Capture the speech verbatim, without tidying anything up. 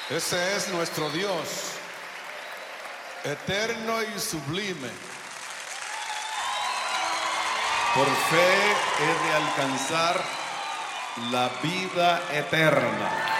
Ese es nuestro Dios, eterno y sublime. Por fe he de alcanzar la vida eterna.